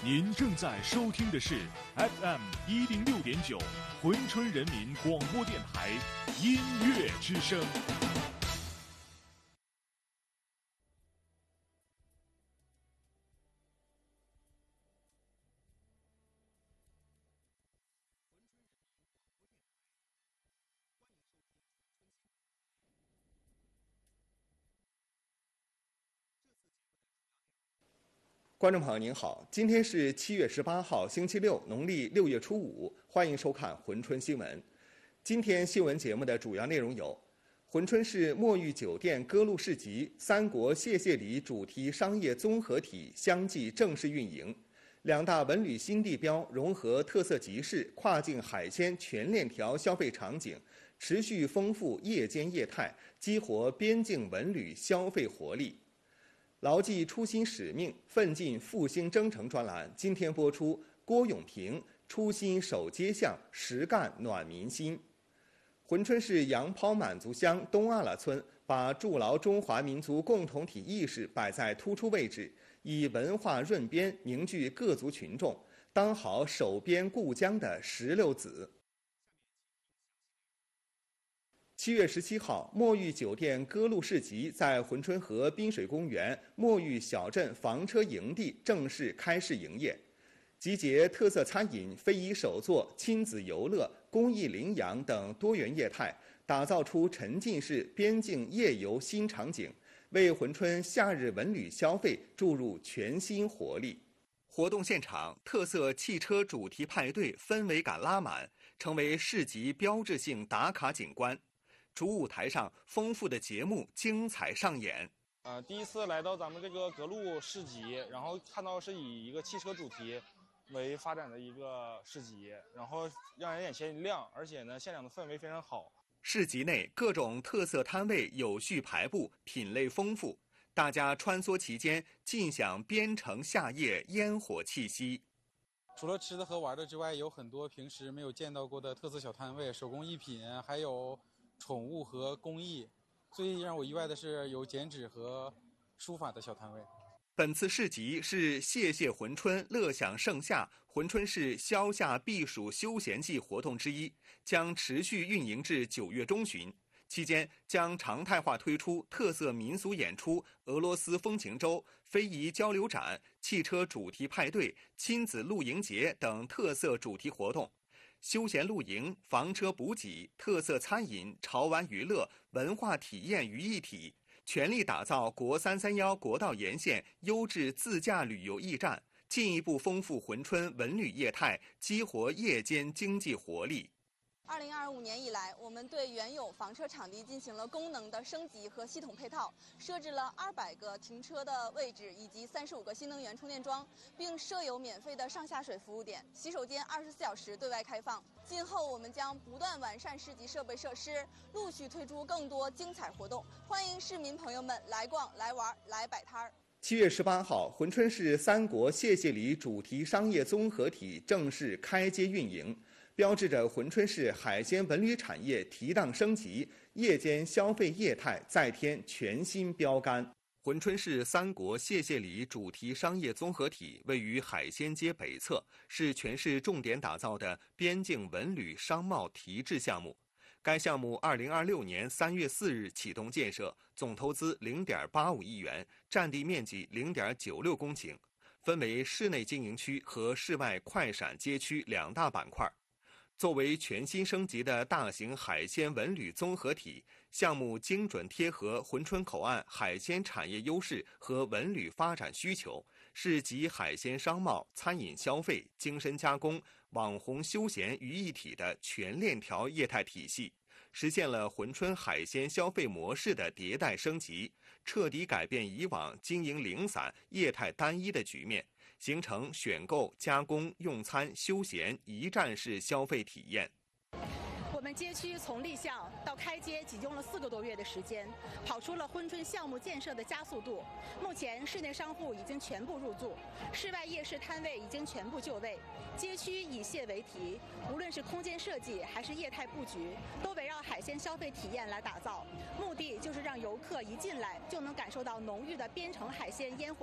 您正在收听的是 FM106.9珲春人民广播电台音乐之声。 观众朋友您好，今天是7月18号星期六，农历6月初5，欢迎收看珲春新闻。今天新闻节目的主要内容有：珲春市墨玉酒店歌路市集三国谢谢礼主题商业综合体相继正式运营，两大文旅新地标融合特色集市、跨境海鲜全链条消费场景，持续丰富夜间业态，激活边境文旅消费活力。牢记初心使命，奋进复兴征程专栏今天播出郭永平初心守街巷，实干暖民心。珲春市杨抛满族乡东阿拉村把筑牢中华民族共同体意识摆在突出位置，以文化润边凝聚各族群众，当好守边顾疆的石榴子。7月17号，墨玉酒店歌路市集在珲春河滨水公园墨玉小镇房车营地正式开市营业，集结特色餐饮、非遗手作、亲子游乐、公益领养等多元业态，打造出沉浸式边境夜游新场景，为珲春夏日文旅消费注入全新活力。活动现场特色汽车主题派对氛围感拉满，成为市集标志性打卡景观。主舞台上丰富的节目精彩上演。 第一次来到咱们这个歌路市集，然后看到是以一个汽车主题为发展的一个市集，然后让人眼前一亮，而且呢，现场的氛围非常好。 市集内各种特色摊位有序排布，品类丰富，大家穿梭其间，尽享边城夏夜烟火气息。 除了吃的和玩的之外，有很多平时没有见到过的特色小摊位，手工艺品，还有宠物和工艺。最让我意外的是有剪纸和书法的小摊位。 本次市集是谢谢珲春乐享盛夏珲春市消夏避暑休闲季活动之一，将持续运营至9月中旬。期间将常态化推出特色民俗演出、俄罗斯风情周、非遗交流展、汽车主题派对、亲子露营节等特色主题活动。休闲露营、房车补给、特色餐饮、潮玩娱乐、文化体验于一体，全力打造国331国道沿线优质自驾旅游驿站，进一步丰富珲春文旅业态，激活夜间经济活力。 2025年以来，我们对原有房车场地进行了功能的升级和系统配套，设置了200个停车的位置以及35个新能源充电桩，并设有免费的上下水服务点，洗手间24小时对外开放。今后我们将不断完善市集设备设施，陆续推出更多精彩活动，欢迎市民朋友们来逛、来玩、来摆摊儿。 7月18号，珲春市三国谢谢礼主题商业综合体正式开街运营，标志着珲春市海鲜文旅产业提档升级，夜间消费业态再添全新标杆。珲春市三国谢谢礼主题商业综合体位于海鲜街北侧，是全市重点打造的边境文旅商贸提质项目。该项目2026年3月4日启动建设，总投资0.85亿元，占地面积0.96公顷，分为室内经营区和室外快闪街区两大板块。作为全新升级的大型海鲜文旅综合体，项目精准贴合珲春口岸海鲜产业优势和文旅发展需求，是集海鲜商贸、餐饮消费、精深加工、网红休闲于一体的全链条业态体系，实现了珲春海鲜消费模式的迭代升级，彻底改变以往经营零散、业态单一的局面，形成选购、加工、用餐、休闲一站式消费体验。 我们街区从立项到开街仅用了4个多月的时间，跑出了珲春项目建设的加速度。目前室内商户已经全部入驻，室外夜市摊位已经全部就位，街区以蟹为题，无论是空间设计还是业态布局，都围绕海鲜消费体验来打造，目的就是让游客一进来就能感受到浓郁的边城海鲜烟火